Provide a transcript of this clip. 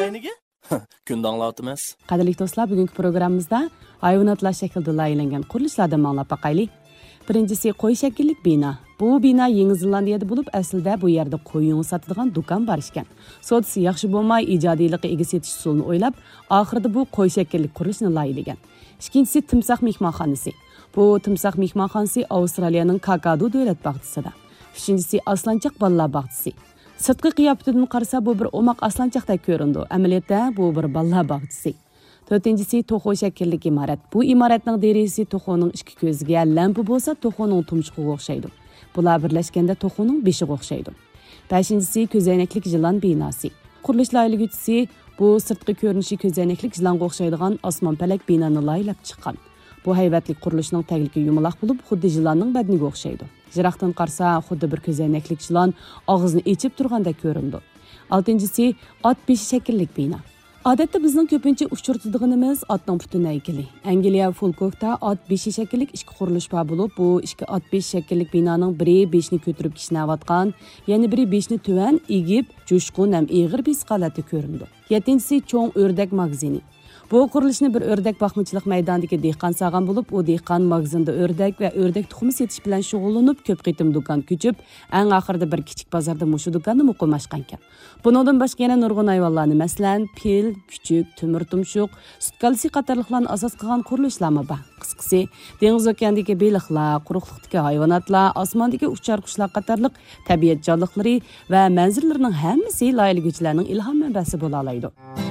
kayniga? Kunda anlatımız. Qadrli do'stlar, bugungi programmamizda hayvonotlar shaklida layihlangan qurilishlardan manglab baqaylik. Birinchisi qo'y shakllik bino. Bu bino Yangi Zelandiyada bo'lib, aslida bu yerda qo'y yungi sotadigan do'kon bor ekan. Sodisi yaxshi bo'lmay, ijodiylikqa ega setish usulini o'ylab, oxirida bu qo'y shakllik qurilishni layihalagan. Ikkinchisi timsoh mehmonxonasi. Bu timsoh mehmonxonasi Avstraliyaning Kakadu davlat bog'chisida. Uchinchisi aslanchoq bolalar bog'chisi. Sirtqi qiyofatidan qarasa bu bir omaq aslanchoqdek ko'rindi. Amaliyotda bu bir bolalar bog'chisi. To'rtinchisi to'xo shaklli imorat. Bu imoratning derisi to'xoning ikki ko'ziga lampa bo'lsa, to'xoning tumshuqiga o'xshaydi. Bular birlashganda to'xoning beshiga o'xshaydi. Beshinchisi ko'zoynaklik jilon binosi. Qurilish loyihalaguvchisi bu sirtqi ko'rinishi ko'zoynaklik jilonga o'xshaydigan osmonpalak binoni loyihalab chiqqan. Bu haybatli qurilishning tagligi yumaloq bo'lib, xuddi jilonning badaniga o'xshaydi. Jiroqdan qarsa, xuddi bir ko'zoynaklik jilon og'zini ochib turgandek ko'rindi. Oltinchisi ot beshi shakllik bino. Odatda bizning ko'pincha uchirtadiganimiz otning butun haykali. Angliya Folkokda ot beshi shakllik ikki qurilish bor bo'lib, bu ikki ot beshi shakllik binoning biri beshni ko'tarib kishnayotgan, yana biri beshni tuvan egib, jo'shqin ham ig'ir bis holatda ko'rindi. Yettinchisi cho'ng o'rdak magazini. Bu qurilishni bir o'rdak boqmachilik maydonidagi dehqon sog'an bo'lib, u dehqon magazinda o'rdak va o'rdak tuxumi setish bilan shug'ullanib, ko'p qitim do'kon ko'chib, eng oxirida bir kichik bozorda mushu do'konni muqimlashgan ekan. Bundan boshqa yana nurg'un hayvonlarni, masalan, fil, kuchuk, temir tumshuq, sutkalsi qatorliqlarni asos qilgan qurilishlarmi bor. Qisqasi, dengiz okeanidagi baliqlar, quruqlikdagi hayvonotlar, osmondagi uchar qushlar qatorliq tabiat jonliqlari va manzillarning hammasi loyihalaguvchilarning ilhom manbasi bo'la oladi.